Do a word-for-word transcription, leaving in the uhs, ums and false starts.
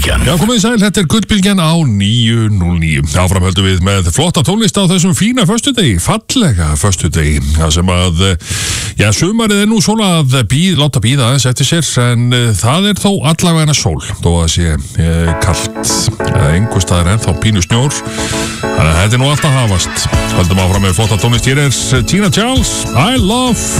Gullbylgjan. Já, komið í sæl, þetta er Gullbylgjan á níu núll níu. Áfram höldum við með flotta tónlist á þessum fína föstudegi, fallega föstudegi. Það sem að, já, sumarið er nú svona að bíð, láta bíða aðeins eftir sér, en uh, það er þó allavega sól, þó að sé uh, kalt. Einhvers staðar ennþá pínu snjór, þannig að þetta er nú alltaf hafast. Höldum áfram með flotta tónlist, hér er Tina Charles, I Love